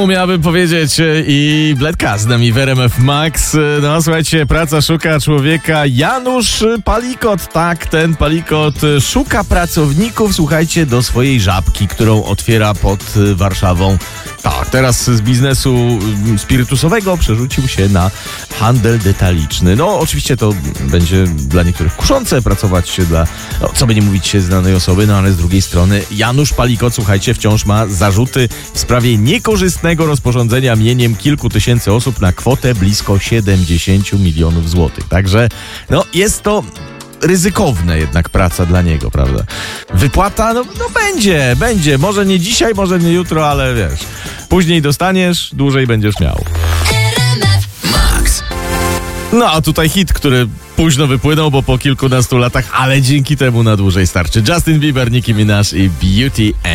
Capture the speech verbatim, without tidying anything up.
Umiałbym powiedzieć i Bledka z nami w R M F Max. No słuchajcie, praca szuka człowieka. Janusz Palikot, tak, ten Palikot szuka pracowników, słuchajcie, do swojej żabki, którą otwiera pod Warszawą. Tak, teraz z biznesu spirytusowego przerzucił się na handel detaliczny. No oczywiście to będzie dla niektórych kuszące pracować dla, no, co by nie mówić, znanej osoby, no ale z drugiej strony Janusz Palikot, słuchajcie, wciąż ma zarzuty w sprawie niekorzystnego rozporządzenia mieniem kilku tysięcy osób na kwotę blisko siedemdziesiąt milionów złotych. Także no jest to ryzykowna jednak praca dla niego, prawda? Wypłata, no, no będzie, będzie. Może nie dzisiaj, może nie jutro, ale wiesz, później dostaniesz, dłużej będziesz miał. No a tutaj hit, który późno wypłynął, bo po kilkunastu latach, ale dzięki temu na dłużej starczy. Justin Bieber, Nicki Minaj i Beauty